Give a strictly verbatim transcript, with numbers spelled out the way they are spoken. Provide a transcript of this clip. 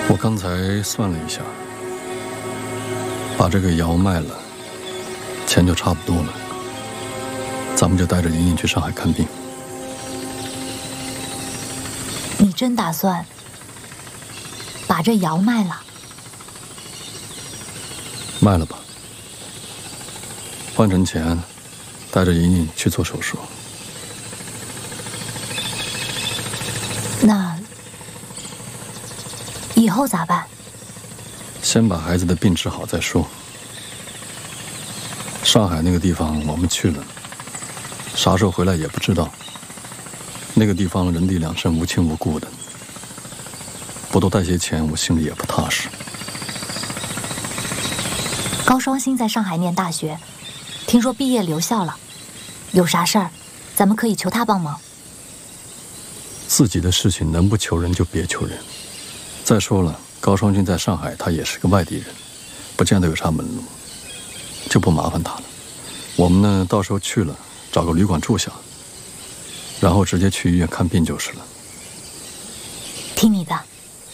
我刚才算了一下，把这个窑卖了，钱就差不多了。咱们就带着莹莹去上海看病。 你真打算把这窑卖了？ 卖了吧，换成钱，带着莹莹去做手术。 那以后咋办？ 先把孩子的病治好再说。上海那个地方我们去了，啥时候回来也不知道。那个地方人地两身，无亲无故的，不多带些钱，我心里也不踏实。 高双星在上海念大学，听说毕业留校了，有啥事儿，咱们可以求他帮忙。 自己的事情能不求人就别求人。再说了，高双星在上海，他也是个外地人，不见得有啥门路，就不麻烦他了。我们呢，到时候去了，找个旅馆住下，然后直接去医院看病就是了。